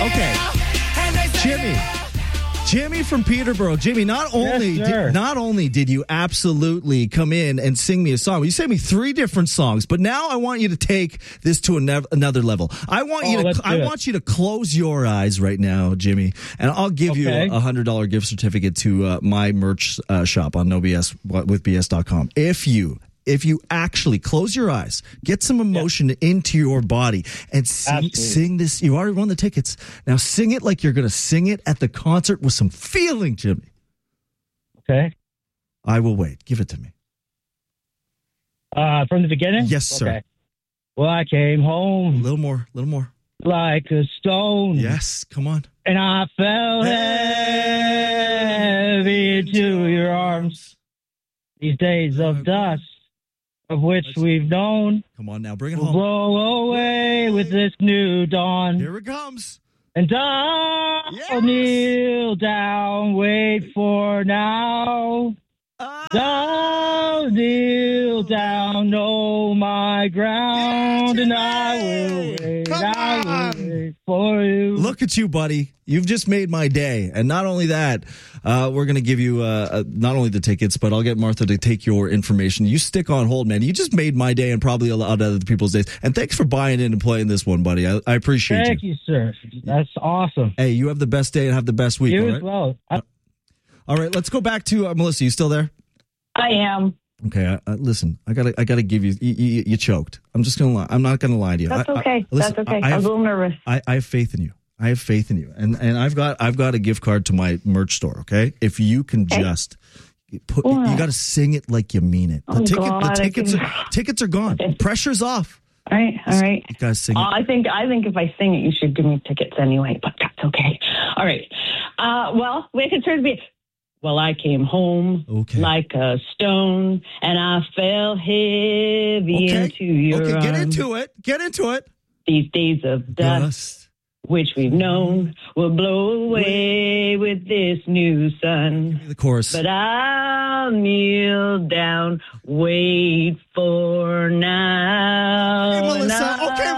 Okay. Jimmy from Peterborough. Jimmy, not only did you absolutely come in and sing me a song, you sang me 3 different songs, but now I want you to take this to another level. I want you to close your eyes right now, Jimmy, and I'll give you a $100 gift certificate to my merch shop on NoBS.com. If you actually close your eyes, get some emotion into your body, and sing this. You already won the tickets. Now sing it like you're going to sing it at the concert with some feeling, Jimmy. Okay. I will wait. Give it to me. From the beginning? Yes, sir. Okay. Well, I came home. A little more. Like a stone. Yes, come on. And I fell heavy into your arms. These days of dust, of which we've known. Come on now, bring it home. Blow away with this new dawn. Here it comes. And I'll kneel down, wait for now. I'll kneel down, know my ground, and I will wait for you. Look at you, buddy. You've just made my day. And not only that, we're going to give you not only the tickets, but I'll get Martha to take your information. You stick on hold, man. You just made my day and probably a lot of other people's days. And thanks for buying in and playing this one, buddy. I appreciate Thank you, sir. That's awesome. Hey, you have the best day and have the best week. You as well. All right, let's go back to Melissa. You still there? I am. Okay, listen. I gotta give you. You choked. I'm just gonna lie. I'm not gonna lie to you. That's okay. That's okay. I'm a little nervous. I have faith in you. I have faith in you, and I've got a gift card to my merch store. Okay, if you can just put, you got to sing it like you mean it. The tickets are gone. Okay. Pressure's off. All right. You guys sing it. I think if I sing it, you should give me tickets anyway. But that's okay. All right. Well, we can turn to be. Well, I came home like a stone, and I fell heavy into your arms. Get into it. These days of dust, which we've known, will blow away with this new sun. Give me the chorus. But I'll kneel down, wait for now. Hey, Melissa. Okay,